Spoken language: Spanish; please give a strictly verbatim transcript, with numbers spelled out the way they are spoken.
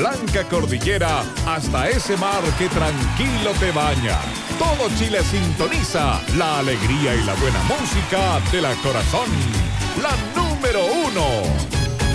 blanca cordillera hasta ese mar que tranquilo te baña. Todo Chile sintoniza la alegría y la buena música de la Corazón, la número uno.